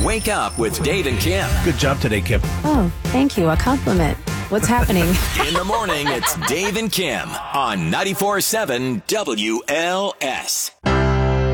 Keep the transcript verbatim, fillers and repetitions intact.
Wake up with Dave and Kim. Good job today, Kim. Oh, thank you. A compliment. What's happening? In the morning, it's Dave and Kim on ninety-four point seven W L S.